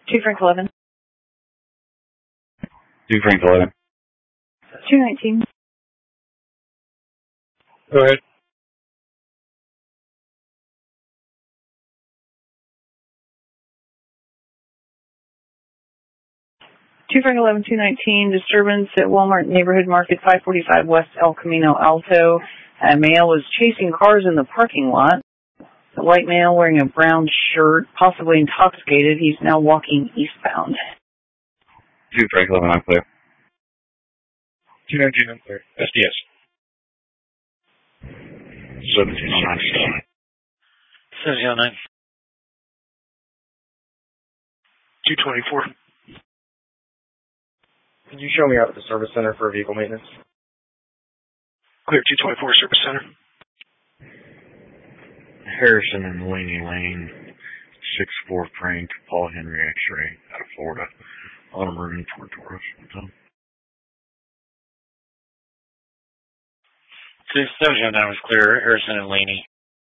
2 Frank 11. 2 Frank 11. 219. Go ahead. 2 Frank 11, 219. Disturbance at Walmart Neighborhood Market, 545 West El Camino Alto. A male was chasing cars in the parking lot. The white male wearing a brown shirt, possibly intoxicated. He's now walking eastbound. 2 Frank 11, I'm clear. 219, I'm clear. SDS. 1709. 1709. 224. Could you show me out at the service center for vehicle maintenance? Clear 224, Service Center. Harrison and Laney Lane, 6-4 Frank, Paul Henry X-ray, out of Florida. On a moving toward Taurus. 1709 was clear, Harrison and Laney.